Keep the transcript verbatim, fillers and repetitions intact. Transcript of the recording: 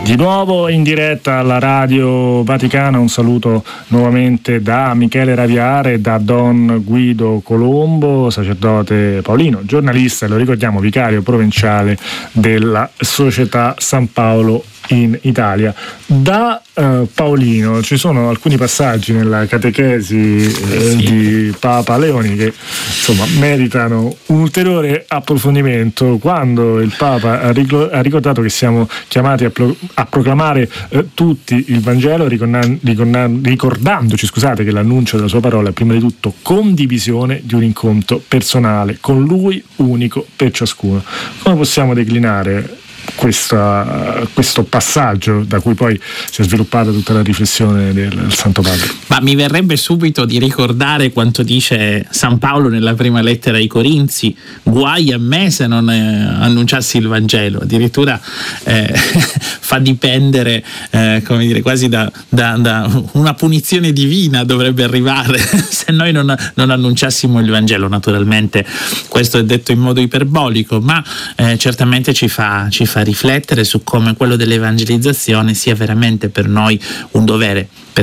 Di nuovo in diretta alla Radio Vaticana, un saluto nuovamente da Michele Raviare e da Don Guido Colombo, sacerdote paolino, giornalista e, lo ricordiamo, vicario provinciale della Società San Paolo in Italia. Da eh, Paolino ci sono alcuni passaggi nella catechesi eh, sì. di Papa Leoni che insomma meritano un ulteriore approfondimento. Quando il Papa ha, ricor- ha ricordato che siamo chiamati a, pro- a proclamare eh, tutti il Vangelo, ricordan- ricordan- ricordandoci scusate che l'annuncio della sua parola è prima di tutto condivisione di un incontro personale con Lui unico per ciascuno. Come possiamo declinare Questa, questo passaggio da cui poi si è sviluppata tutta la riflessione del, del Santo Padre? Ma mi verrebbe subito di ricordare quanto dice San Paolo nella prima lettera ai Corinzi: guai a me se non eh, annunciassi il Vangelo. Addirittura eh, fa dipendere eh, come dire quasi da, da, da una punizione divina dovrebbe arrivare se noi non, non annunciassimo il Vangelo. Naturalmente questo è detto in modo iperbolico, ma eh, certamente ci fa, ci fa riflettere su come quello dell'evangelizzazione sia veramente per noi un dovere,